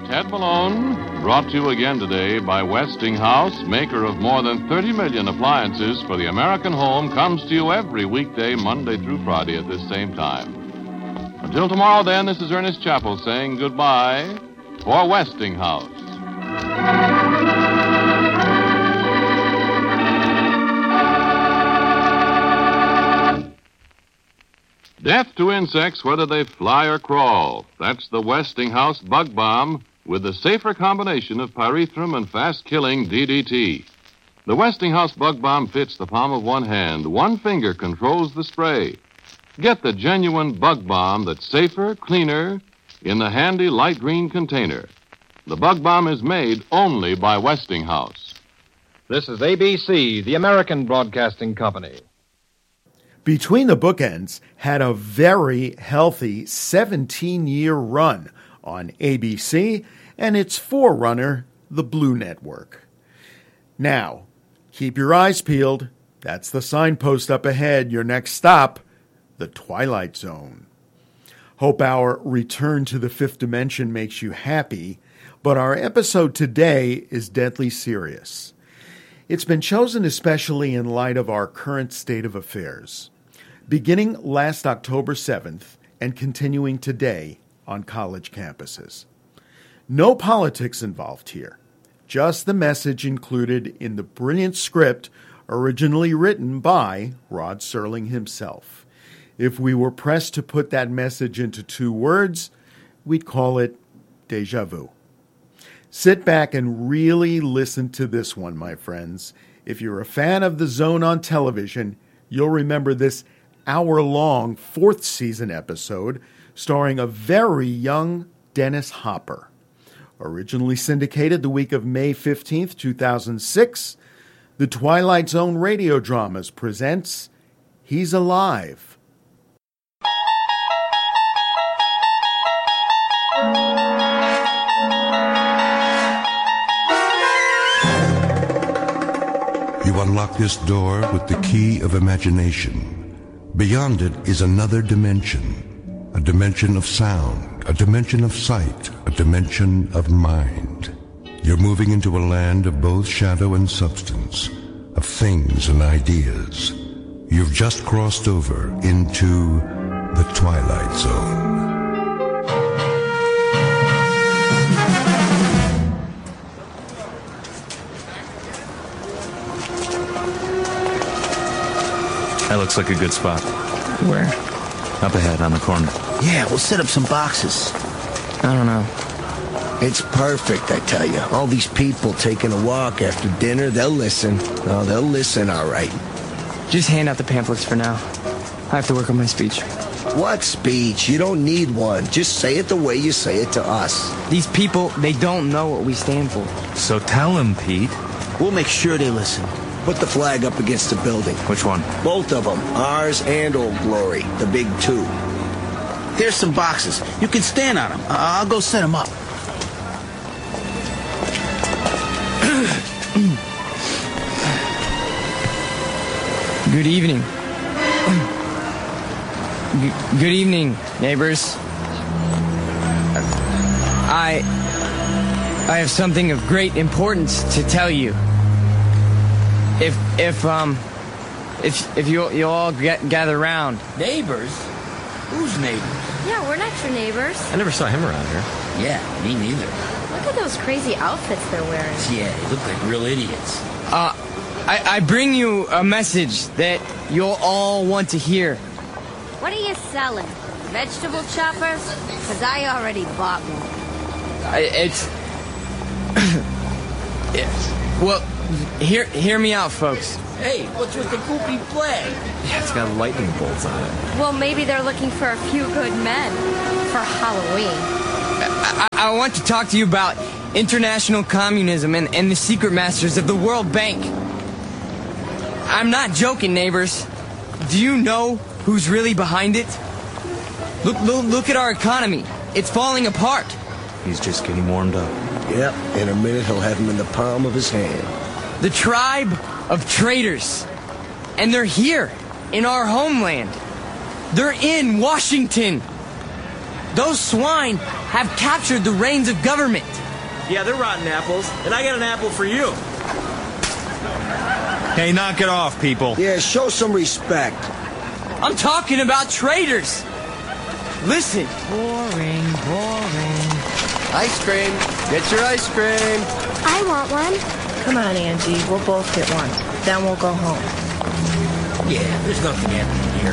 Ted Malone, brought to you again today by Westinghouse, maker of more than 30 million appliances for the American home, comes to you every weekday, Monday through Friday at this same time. Until tomorrow, then, this is Ernest Chappell saying goodbye for Westinghouse. Death to insects, whether they fly or crawl. That's the Westinghouse Bug Bomb with the safer combination of pyrethrum and fast-killing DDT. The Westinghouse Bug Bomb fits the palm of one hand. One finger controls the spray. Get the genuine Bug Bomb that's safer, cleaner, in the handy light green container. The Bug Bomb is made only by Westinghouse. This is ABC, the American Broadcasting Company. Between the Bookends had a very healthy 17-year run on ABC and its forerunner, the Blue Network. Now, keep your eyes peeled. That's the signpost up ahead. Your next stop, the Twilight Zone. Hope our return to the fifth dimension makes you happy, but our episode today is deadly serious. It's been chosen especially in light of our current state of affairs, beginning last October 7th and continuing today on college campuses. No politics involved here, just the message included in the brilliant script originally written by Rod Serling himself. If we were pressed to put that message into 2 words, we'd call it déjà vu. Sit back and really listen to this one, my friends. If you're a fan of The Zone on television, you'll remember this hour-long 4th season episode starring a very young Dennis Hopper. Originally syndicated the week of May 15th, 2006, the Twilight Zone Radio Dramas presents He's Alive. You unlock this door with the key of imagination. Beyond it is another dimension, a dimension of sound, a dimension of sight, a dimension of mind. You're moving into a land of both shadow and substance, of things and ideas. You've just crossed over into the Twilight Zone. That looks like a good spot. Where? Up ahead on the corner. Yeah, we'll set up some boxes. I don't know. It's perfect, I tell you. All these people taking a walk after dinner, they'll listen. Oh, they'll listen all right. Just hand out the pamphlets for now. I have to work on my speech. What speech? You don't need one. Just say it the way you say it to us. These people, they don't know what we stand for. So tell them, Pete. We'll make sure they listen. Put the flag up against the building. Which one? Both of them. Ours and Old Glory. The big 2. There's some boxes. You can stand on them. I'll go set them up. Good evening. Good evening, neighbors. I have something of great importance to tell you. If you all gather around. Neighbors? Who's neighbors? Yeah, we're not your neighbors. I never saw him around here. Yeah, me neither. Look at those crazy outfits they're wearing. Yeah, they look like real idiots. I bring you a message that you'll all want to hear. What are you selling? Vegetable choppers? Because I already bought one. Well, hear me out, folks. Hey, what's with the goopy flag? Yeah, it's got lightning bolts on it. Well, maybe they're looking for a few good men for Halloween. I want to talk to you about international communism and the secret masters of the World Bank. I'm not joking, neighbors. Do you know who's really behind it? Look at our economy. It's falling apart. He's just getting warmed up. Yep, in a minute he'll have him in the palm of his hand. The tribe of traitors. And they're here, in our homeland. They're in Washington. Those swine have captured the reins of government. Yeah, they're rotten apples, and I got an apple for you. Hey, knock it off, people. Yeah, show some respect. I'm talking about traitors. Listen. Boring, boring. Ice cream. Get your ice cream. I want one. Come on, Angie. We'll both get one. Then we'll go home. Yeah, there's nothing happening here.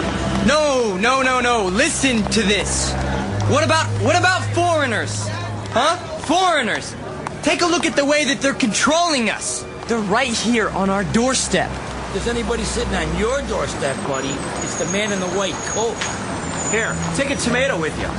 No. Listen to this. What about foreigners? Huh? Foreigners. Take a look at the way that they're controlling us. They're right here on our doorstep. If there's anybody sitting on your doorstep, buddy, it's the man in the white coat. Here, take a tomato with you.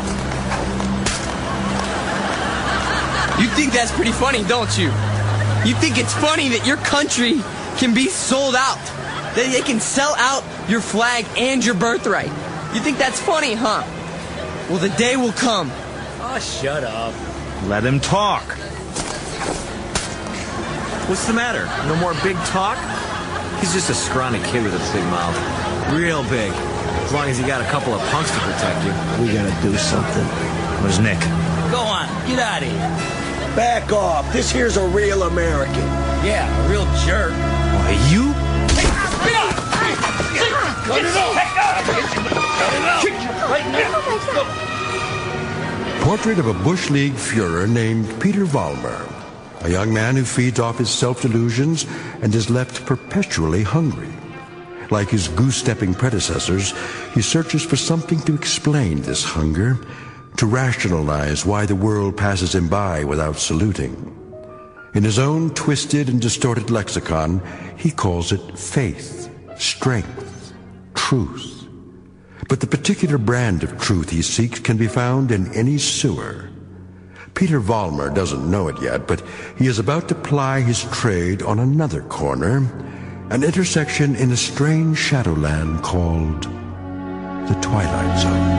You think that's pretty funny, don't you? You think it's funny that your country can be sold out? That they can sell out your flag and your birthright? You think that's funny, huh? Well, the day will come. Oh, shut up. Let him talk. What's the matter? No more big talk? He's just a scrawny kid with a big mouth. Real big. As long as you got a couple of punks to protect you. We gotta do something. Where's Nick? Go on, get out of here. Back off. This here's a real American. Yeah, a real jerk. Why, you? Portrait of a Bush League Führer named Peter Vollmer, a young man who feeds off his self-delusions and is left perpetually hungry. Like his goose-stepping predecessors, he searches for something to explain this hunger, to rationalize why the world passes him by without saluting. In his own twisted and distorted lexicon, he calls it faith, strength, truth. But the particular brand of truth he seeks can be found in any sewer. Peter Vollmer doesn't know it yet, but he is about to ply his trade on another corner, an intersection in a strange shadowland called the Twilight Zone.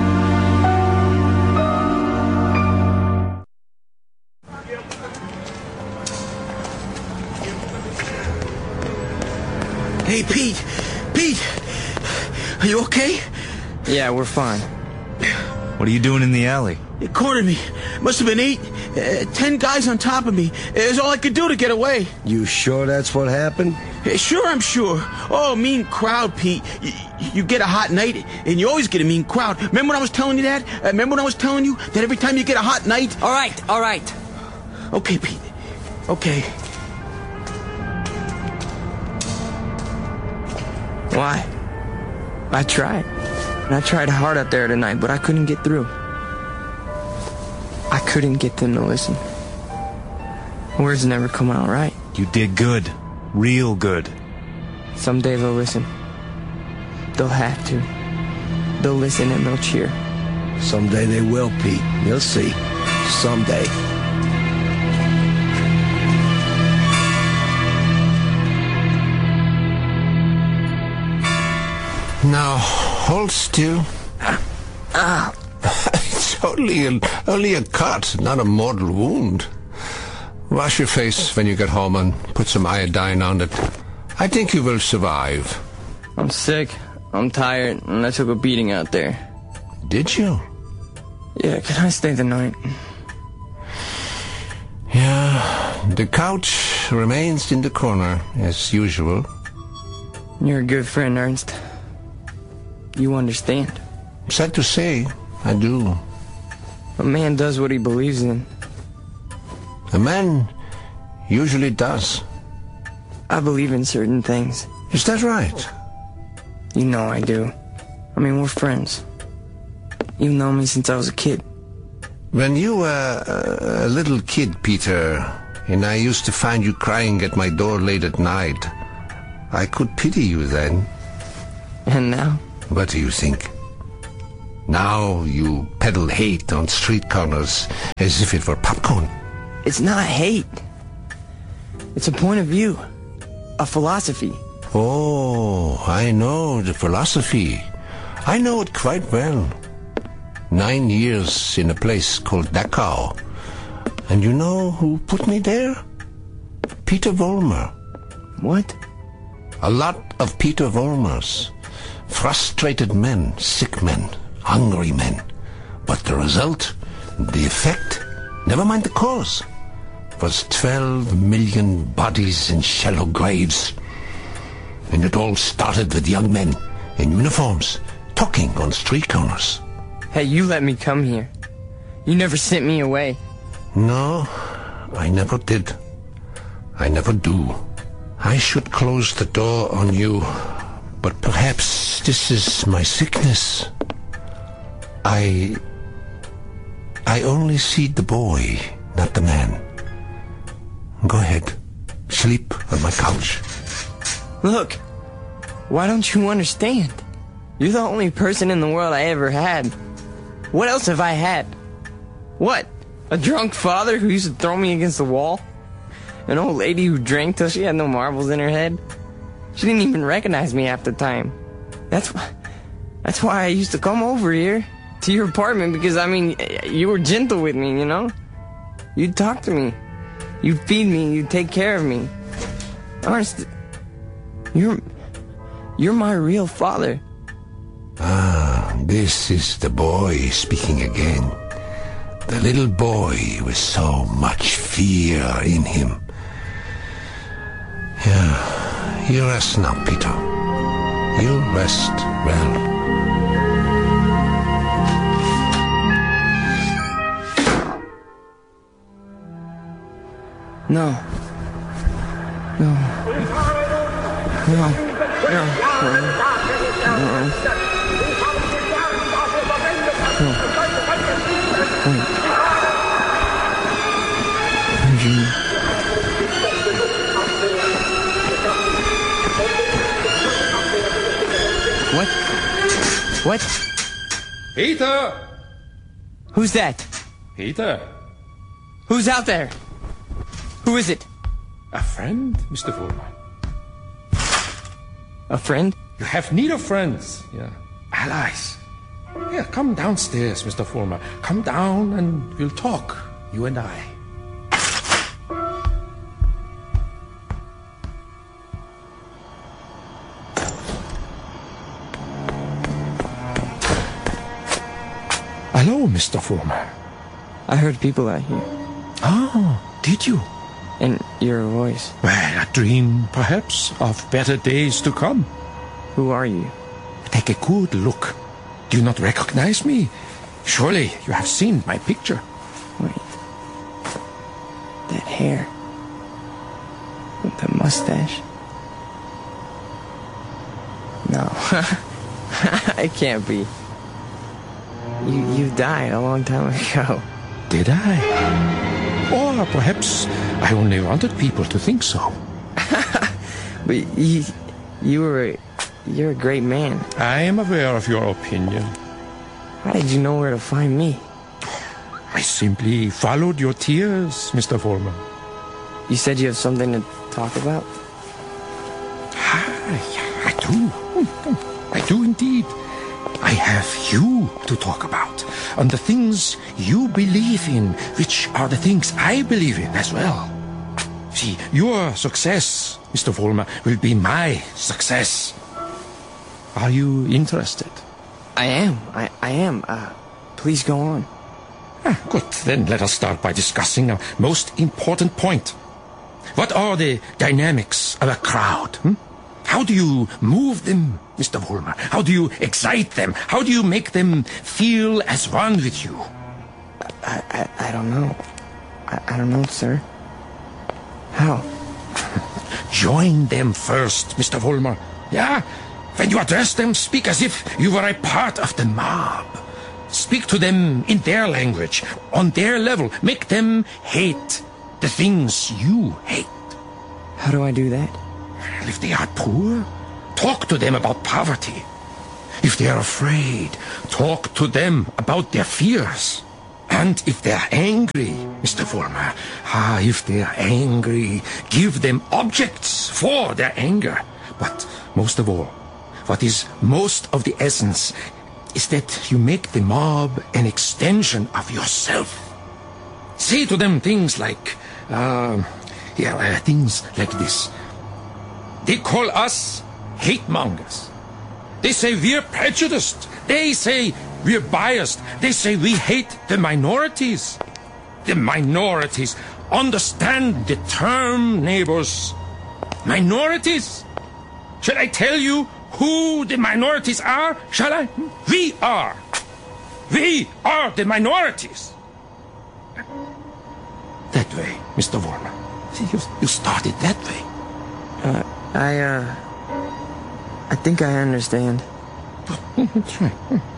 Hey, Pete! Pete! Are you okay? Yeah, we're fine. What are you doing in the alley? They cornered me. Must have been 10 guys on top of me. It was all I could do to get away. You sure that's what happened? Sure, I'm sure. Oh, mean crowd, Pete. You get a hot night, and you always get a mean crowd. Remember when I was telling you that? Remember when I was telling you that every time you get a hot night? All right. Okay, Pete. Okay. Why? I tried. And I tried hard out there tonight, but I couldn't get through. I couldn't get them to listen. Words never come out right. You did good. Real good. Someday they'll listen. They'll have to. They'll listen and they'll cheer. Someday they will, Pete. You'll see. Someday. Now, hold still. It's only a cut, not a mortal wound. Wash your face when you get home and put some iodine on it. I think you will survive. I'm sick. I'm tired, and I took a beating out there. Did you? Yeah, can I stay the night? Yeah, the couch remains in the corner, as usual. You're a good friend, Ernst. You understand. Sad to say, I do. A man does what he believes in. A man usually does. I believe in certain things. Is that right? You know I do. I mean, we're friends. You've known me since I was a kid. When you were a little kid, Peter, and I used to find you crying at my door late at night, I could pity you then. And now? What do you think? Now you peddle hate on street corners as if it were popcorn. It's not hate. It's a point of view. A philosophy. Oh, I know the philosophy. I know it quite well. 9 years in a place called Dachau. And you know who put me there? Peter Vollmer. What? A lot of Peter Vollmers. Frustrated men, sick men, hungry men. But the result? The effect, never mind the cause, was 12 million bodies in shallow graves. And it all started with young men in uniforms talking on street corners. Hey, you let me come here. You never sent me away. No, I never did. I never do. I should close the door on you, but perhaps this is my sickness. I only see the boy, not the man. Go ahead. Sleep on my couch. Look, why don't you understand? You're the only person in the world I ever had. What else have I had? What? A drunk father who used to throw me against the wall? An old lady who drank till she had no marbles in her head? She didn't even recognize me half the time. That's why I used to come over here to your apartment, because, I mean, you were gentle with me, you know? You'd talk to me. You'd feed me. You'd take care of me. Ernst, you're my real father. Ah, this is the boy speaking again. The little boy with so much fear in him. Yeah, you rest now, Peter. You rest well. No. No. No. No. Wait. Eugene. What? What? Peter! Who's that? Peter. Who's out there? Who is it? A friend, Mr. Fuhrmann. A friend? You have need of friends, yeah. Allies. Yeah, come downstairs, Mr. Fuhrmann. Come down and we'll talk, you and I. Hello, Mr. Fuhrmann. I heard people out here. Oh, did you? And your voice. Well, a dream, perhaps, of better days to come. Who are you? Take a good look. Do you not recognize me? Surely you have seen my picture. Wait. That hair. With the mustache. No. It can't be. You died a long time ago. Did I? Or perhaps I only wanted people to think so. But you're a great man. I am aware of your opinion. How did you know where to find me? I simply followed your tears, Mr. Fuhrmann. You said you have something to talk about? I do. I do indeed. I have you to talk about, and the things you believe in, which are the things I believe in as well. See, your success, Mr. Fuhrmann, will be my success. Are you interested? I am. I am. Please go on. Good. Then let us start by discussing a most important point. What are the dynamics of a crowd? How do you move them, Mr. Fuhrmann? How do you excite them? How do you make them feel as one with you? I don't know. I don't know, sir. How? Join them first, Mr. Fuhrmann. Yeah? When you address them, speak as if you were a part of the mob. Speak to them in their language, on their level. Make them hate the things you hate. How do I do that? If they are poor, talk to them about poverty. If they are afraid, talk to them about their fears. And if they are angry, Mr. Fuhrmann, if they are angry, give them objects for their anger. But most of all, what is most of the essence is that you make the mob an extension of yourself. Say to them things like, things like this. They call us hate mongers. They say we're prejudiced. They say We're biased. They say we hate the minorities. The minorities. Understand the term, neighbors. Minorities. Shall I tell you who the minorities are? Shall I? We are. We are the minorities. That way, Mr. Vorma. See, you started that way. I think I understand. That's right.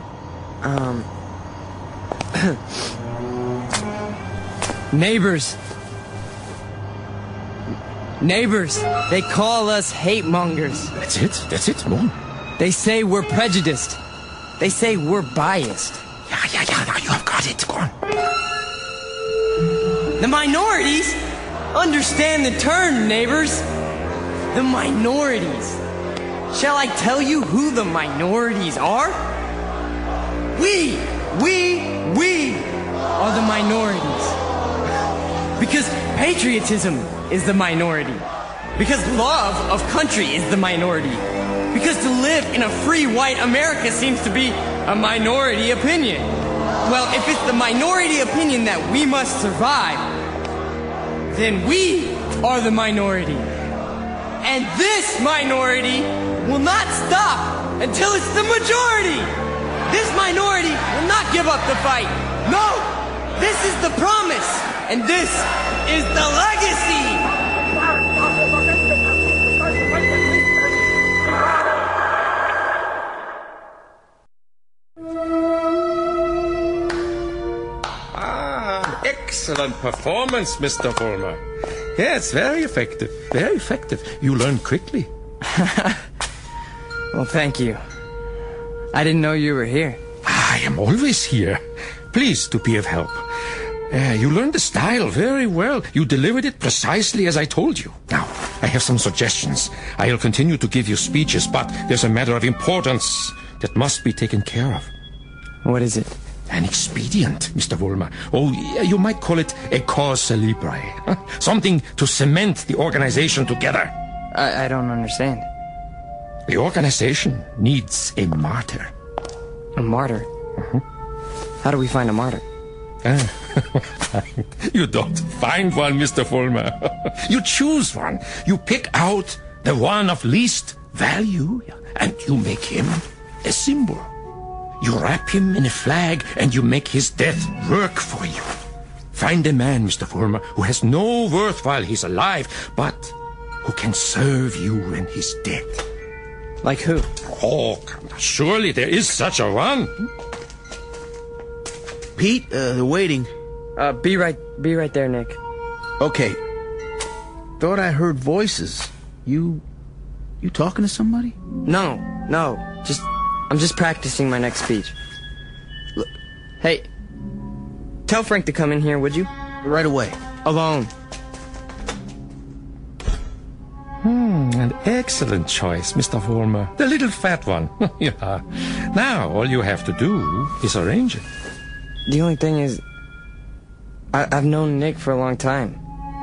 Neighbors. Neighbors, they call us hate mongers. That's it, Moon. They say we're prejudiced. They say we're biased. Yeah, now you have got it. Go on. The minorities? Understand the term, neighbors. The minorities. Shall I tell you who the minorities are? We are the minorities. Because patriotism is the minority. Because love of country is the minority. Because to live in a free white America seems to be a minority opinion. Well, if it's the minority opinion that we must survive, then we are the minority. And this minority will not stop until it's the majority. This minority will not give up the fight. No, this is the promise. And this is the legacy. Excellent performance, Mr. Vollmer. Yes, very effective. Very effective. You learn quickly. Well, thank you. I didn't know you were here. I am always here. Pleased to be of help. You learned the style very well. You delivered it precisely as I told you. Now, I have some suggestions. I'll continue to give you speeches, but there's a matter of importance that must be taken care of. What is it? An expedient, Mr. Vollmer. Oh, you might call it a cause célèbre. Something to cement the organization together. I don't understand. The organization needs a martyr. A martyr? Mm-hmm. How do we find a martyr? You don't find one, Mr. Vollmer. You choose one. You pick out the one of least value, and you make him a symbol. You wrap him in a flag, and you make his death work for you. Find a man, Mr. Vollmer, who has no worth while he's alive, but who can serve you when he's dead. Like who? Oh, surely there is such a one. Pete, they're waiting. Be right there, Nick. Okay. Thought I heard voices. You talking to somebody? No. I'm just practicing my next speech. Look, hey, tell Frank to come in here, would you? Right away. Alone. An excellent choice, Mr. Vollmer. The little fat one. Yeah. Now, all you have to do is arrange it. The only thing is, I've known Nick for a long time.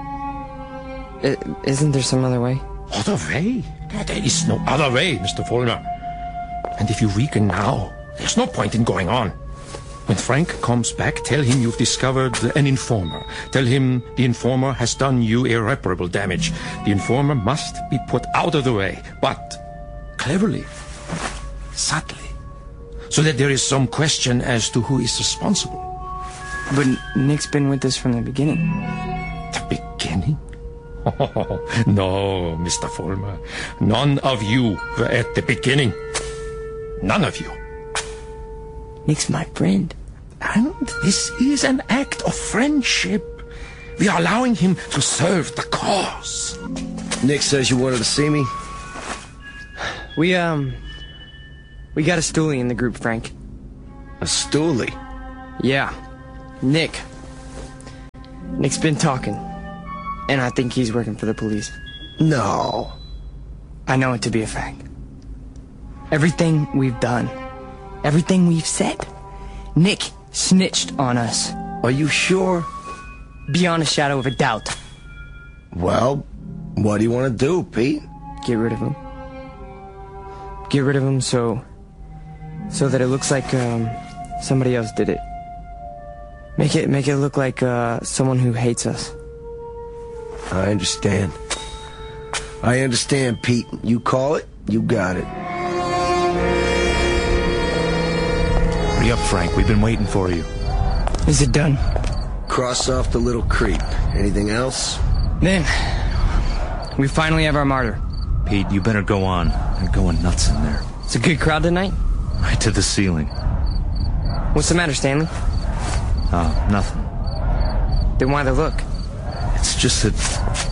Isn't there some other way? Other way? There is no other way, Mr. Vollmer. And if you weaken now, there's no point in going on. When Frank comes back, tell him you've discovered an informer. Tell him the informer has done you irreparable damage. The informer must be put out of the way, but cleverly, subtly, so that there is some question as to who is responsible. But Nick's been with us from the beginning. The beginning? Oh, no, Mr. Vollmer. None of you were at the beginning. None of you. Nick's my friend. And this is an act of friendship. We are allowing him to serve the cause. Nick says you wanted to see me. We got a stoolie in the group, Frank. A stoolie? Yeah. Nick's been talking. And I think he's working for the police. No. I know it to be a fact. Everything we've done, everything we've said, Nick snitched on us. Are you sure? Beyond a shadow of a doubt. Well, what do you want to do, Pete? Get rid of him. Get rid of him so that it looks like Somebody else did it. Make it look like someone who hates us. I understand. I understand, Pete. You call it, you got it. Hurry up, Frank. We've been waiting for you. Is it done? Cross off the little creep. Anything else? Then, we finally have our martyr. Pete, you better go on. They're going nuts in there. It's a good crowd tonight? Right to the ceiling. What's the matter, Stanley? Oh, nothing. Then why the look? It's just that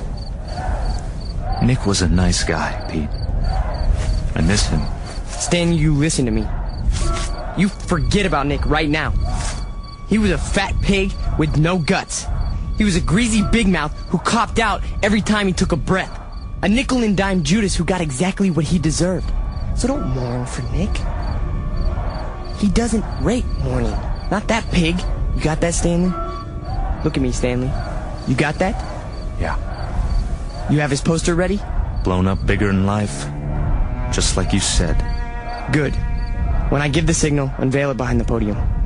Nick was a nice guy, Pete. I miss him. Stan, you listen to me. You forget about Nick right now. He was a fat pig with no guts. He was a greasy big mouth who copped out every time he took a breath. A nickel and dime Judas who got exactly what he deserved. So don't mourn for Nick. He doesn't rate mourning. Not that pig. You got that, Stanley? Look at me, Stanley. You got that? Yeah. You have his poster ready? Blown up bigger in life. Just like you said. Good. When I give the signal, unveil it behind the podium.